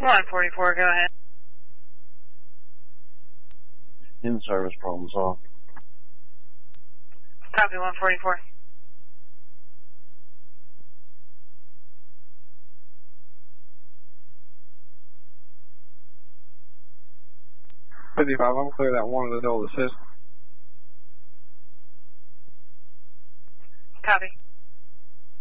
144, go ahead. In-service problem solved. Copy 144. I'm clear that one of the dual assist. Copy.